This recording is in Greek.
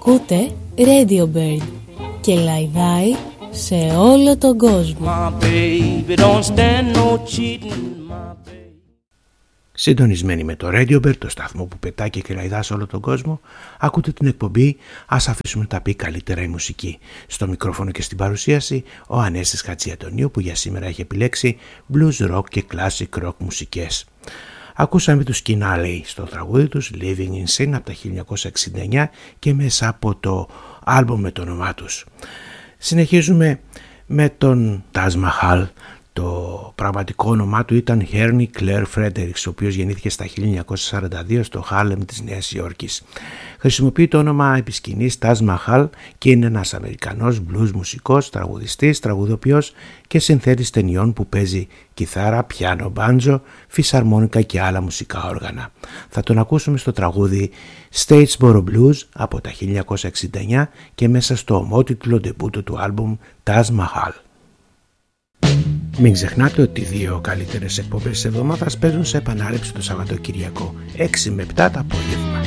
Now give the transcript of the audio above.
Ακούτε Radio Bird και λαϊδάει σε όλο τον κόσμο. Συντονισμένοι με το Radio Bird, το σταθμό που πετάει και λαϊδά σε όλο τον κόσμο, ακούτε την εκπομπή «Ας αφήσουμε τα πει καλύτερα η μουσική». Στο μικρόφωνο και στην παρουσίαση ο Ανέστης Χατζιαντονίου, που για σήμερα έχει επιλέξει blues rock και classic rock μουσικές. Ακούσαμε τους Kinali στο τραγούδι τους Living in Sin από τα 1969 και μέσα από το άλμπομ με το όνομά τους. Συνεχίζουμε με τον Taj Mahal. Το πραγματικό όνομά του ήταν Herney Claire Fredericks, ο οποίος γεννήθηκε στα 1942 στο Χάρλεμ της Νέας Υόρκης. Χρησιμοποιεί το όνομα επισκηνής Taj Mahal και είναι ένας Αμερικανός blues μουσικός, τραγουδιστής, τραγουδοποιός και συνθέτης ταινιών που παίζει κιθάρα, πιάνο, μπάντζο, φυσαρμόνικα και άλλα μουσικά όργανα. Θα τον ακούσουμε στο τραγούδι Statesboro Blues από τα 1969 και μέσα στο ομότιτλο ντεμπούτο του άλμπουμ Taj Mahal. Μην ξεχνάτε ότι οι δύο καλύτερες εκπομπές της εβδομάδας παίζουν σε επανάληψη το Σαββατοκυριακό 6 με 7 το απόγευμα.